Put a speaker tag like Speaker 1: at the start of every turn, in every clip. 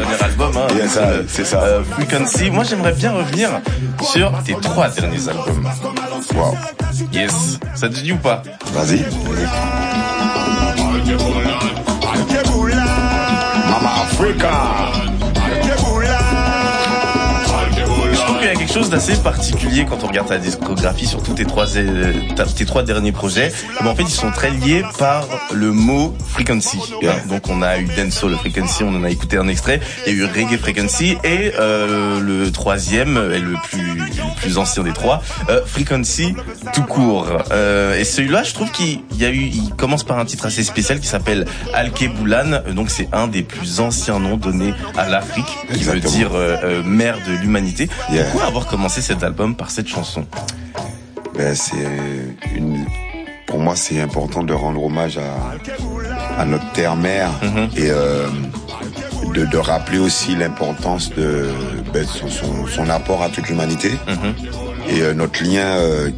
Speaker 1: dernier album, hein.
Speaker 2: C'est ça.
Speaker 1: Frequency. Moi, j'aimerais bien revenir sur tes 3 derniers albums.
Speaker 2: Wow.
Speaker 1: Yes. Ça te dit ou pas?
Speaker 2: Vas-y. Mama Africa.
Speaker 1: Je trouve qu'il y a quelque chose d'assez particulier quand on regarde ta discographie, surtout tes 3 derniers projets. En fait, ils sont très liés par le mot frequency.
Speaker 2: Yeah.
Speaker 1: Donc, on a eu Dancehall Frequency, on en a écouté un extrait. Il y a eu Reggae Frequency et le troisième est le plus ancien des 3, Frequency tout court. Et celui-là, je trouve il commence par un titre assez spécial qui s'appelle Alkeboulan. Donc, c'est un des plus anciens noms donnés à l'Afrique, qui veut dire mère de l'humanité.
Speaker 2: Yeah.
Speaker 1: Pourquoi avoir commencé cet album par cette chanson?
Speaker 2: Pour moi, c'est important de rendre hommage à notre terre-mère et de rappeler aussi l'importance de son apport à toute l'humanité et notre lien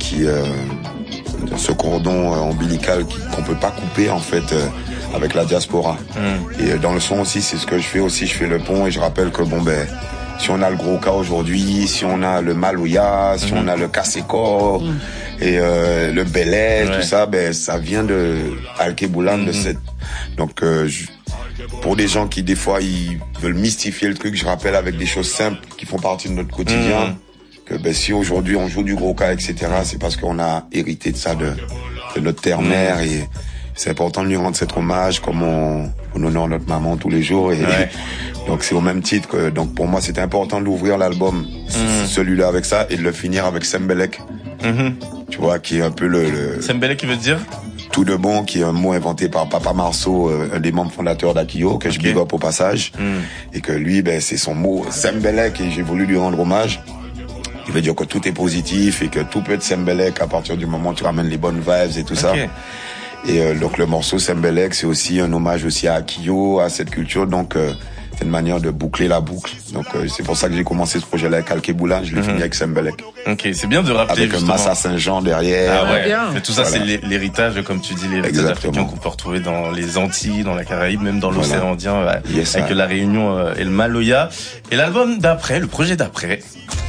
Speaker 2: ce cordon ombilical qu'on peut pas couper en fait avec la diaspora. Et dans le son aussi, c'est ce que je fais aussi. Je fais le pont et je rappelle que si on a le gros cas aujourd'hui, si on a le Maloya, si on a le Kaseko et le Belay, tout ça, ça vient de Alkeboulan, de cette. Donc pour des gens qui des fois ils veulent mystifier le truc, je rappelle avec des choses simples qui font partie de notre quotidien que si aujourd'hui on joue du gros cas, etc., c'est parce qu'on a hérité de ça de notre terre-mère et c'est important de lui rendre cet hommage comme on honore notre maman tous les jours et donc c'est au même titre que donc pour moi c'était important d'ouvrir l'album celui-là avec ça et de le finir avec Sembelek. Tu vois, qui est un peu le
Speaker 1: Sembelek qui veut dire
Speaker 2: tout de bon, qui est un mot inventé par Papa Marceau, un des membres fondateurs d'Akio, que je big up au passage, et que lui, c'est son mot Sembelek, et j'ai voulu lui rendre hommage. Il veut dire que tout est positif et que tout peut être Sembelek à partir du moment où tu ramènes les bonnes vibes et tout ça. Et donc le morceau Sembelek, c'est aussi un hommage aussi à Akio, à cette culture, donc c'est une manière de boucler la boucle. Donc c'est pour ça que j'ai commencé ce projet-là avec Alkeboulan, je l'ai fini avec Sembelek.
Speaker 1: Ok, c'est bien de rappeler
Speaker 2: avec
Speaker 1: justement.
Speaker 2: un Massa Saint-Jean derrière.
Speaker 1: Ah ouais. Mais tout ça, c'est l'héritage, comme tu dis, l'héritage africain qu'on peut retrouver dans les Antilles, dans la Caraïbe, même dans l'océan Indien, avec la Réunion et le Maloya. Et l'album d'après, le projet d'après,